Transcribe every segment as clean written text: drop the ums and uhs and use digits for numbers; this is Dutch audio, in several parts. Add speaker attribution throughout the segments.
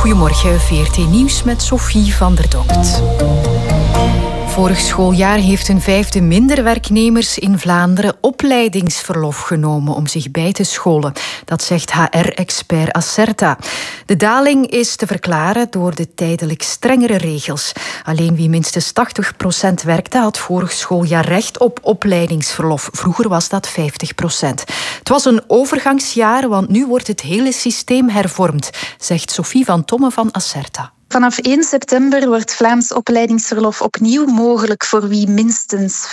Speaker 1: Goedemorgen, VRT Nieuws met Sophie van der Dokt. Vorig schooljaar heeft een vijfde minder werknemers in Vlaanderen opleidingsverlof genomen om zich bij te scholen. Dat zegt HR-expert Acerta. De daling is te verklaren door de tijdelijk strengere regels. Alleen wie minstens 80% werkte had vorig schooljaar recht op opleidingsverlof. Vroeger was dat 50%. Het was een overgangsjaar, want nu wordt het hele systeem hervormd, zegt Sophie van Tomme van Acerta.
Speaker 2: Vanaf 1 september wordt Vlaams opleidingsverlof opnieuw mogelijk voor wie minstens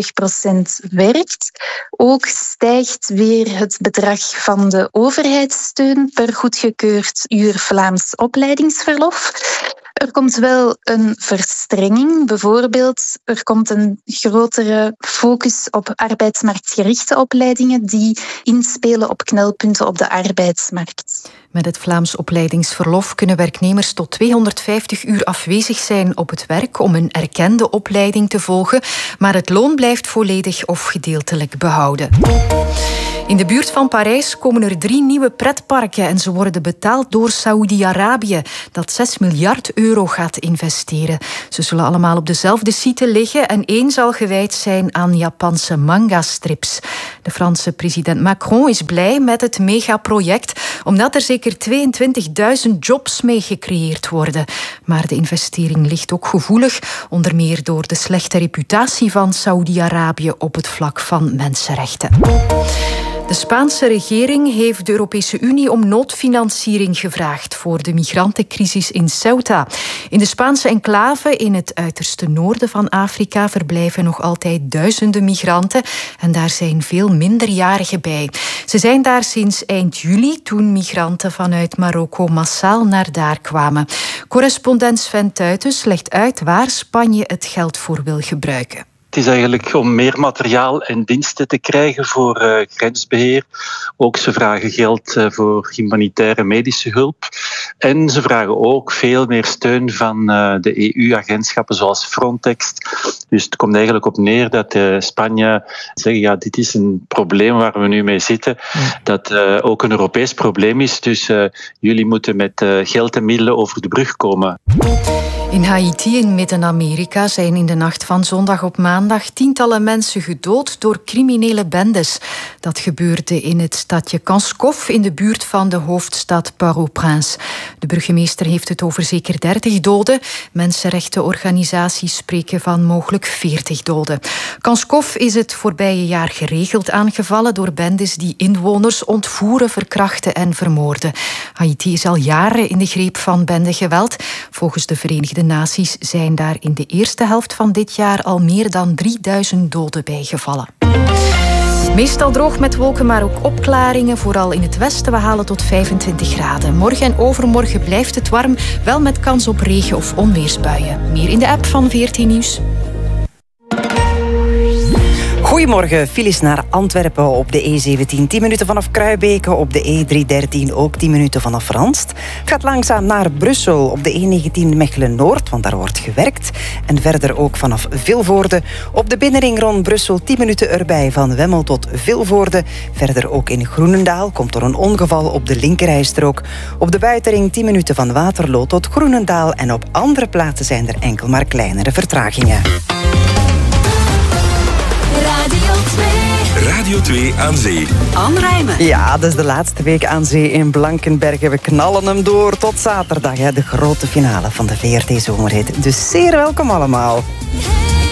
Speaker 2: 50% werkt. Ook stijgt weer het bedrag van de overheidssteun per goedgekeurd uur Vlaams opleidingsverlof. Er komt wel een verstrenging. Bijvoorbeeld, er komt een grotere focus op arbeidsmarktgerichte opleidingen die inspelen op knelpunten op de arbeidsmarkt.
Speaker 1: Met het Vlaams opleidingsverlof kunnen werknemers tot 250 uur afwezig zijn op het werk om een erkende opleiding te volgen, maar het loon blijft volledig of gedeeltelijk behouden. In de buurt van Parijs komen er 3 nieuwe pretparken en ze worden betaald door Saoedi-Arabië, dat 6 miljard euro gaat investeren. Ze zullen allemaal op dezelfde site liggen en 1 zal gewijd zijn aan Japanse manga-strips. De Franse president Macron is blij met het megaproject, omdat er zeker 22.000 jobs mee gecreëerd worden. Maar de investering ligt ook gevoelig, onder meer door de slechte reputatie van Saoedi-Arabië op het vlak van mensenrechten. De Spaanse regering heeft de Europese Unie om noodfinanciering gevraagd voor de migrantencrisis in Ceuta. In de Spaanse enclave in het uiterste noorden van Afrika verblijven nog altijd duizenden migranten en daar zijn veel minderjarigen bij. Ze zijn daar sinds eind juli, toen migranten vanuit Marokko massaal naar daar kwamen. Correspondent Sven Tuitens legt uit waar Spanje het geld voor wil gebruiken.
Speaker 3: Het is eigenlijk om meer materiaal en diensten te krijgen voor grensbeheer. Ook ze vragen geld voor humanitaire medische hulp. En ze vragen ook veel meer steun van de EU-agentschappen zoals Frontex. Dus het komt eigenlijk op neer dat Spanje zegt, ja, dit is een probleem waar we nu mee zitten. Dat ook een Europees probleem is. Dus jullie moeten met geld en middelen over de brug komen.
Speaker 1: In Haiti in Midden-Amerika zijn in de nacht van zondag op maandag tientallen mensen gedood door criminele bendes. Dat gebeurde in het stadje Kanskov in de buurt van de hoofdstad Port-au-Prince. De burgemeester heeft het over zeker 30 doden. Mensenrechtenorganisaties spreken van mogelijk 40 doden. Kanskov is het voorbije jaar geregeld aangevallen door bendes die inwoners ontvoeren, verkrachten en vermoorden. Haiti is al jaren in de greep van bendegeweld. Volgens de Verenigde Naties zijn daar in de eerste helft van dit jaar al meer dan 3000 doden bijgevallen. Meestal droog met wolken, maar ook opklaringen. Vooral in het westen. We halen tot 25 graden. Morgen en overmorgen blijft het warm, wel met kans op regen- of onweersbuien. Meer in de app van VRT Nieuws.
Speaker 4: Goedemorgen, files naar Antwerpen op de E17. 10 minuten vanaf Kruibeke, op de E313 ook 10 minuten vanaf Ranst. Het gaat langzaam naar Brussel op de E19 Mechelen-Noord, want daar wordt gewerkt. En verder ook vanaf Vilvoorde. Op de binnenring rond Brussel 10 minuten erbij van Wemmel tot Vilvoorde. Verder ook in Groenendaal komt er een ongeval op de linkerrijstrook. Op de buitenring 10 minuten van Waterloo tot Groenendaal. En op andere plaatsen zijn er enkel maar kleinere vertragingen.
Speaker 5: Radio 2 aan zee.
Speaker 4: Anne Rijmen. Ja, dat is de laatste week aan zee in Blankenberge. We knallen hem door tot zaterdag. De grote finale van de VRT Zomerhit. Dus zeer welkom allemaal.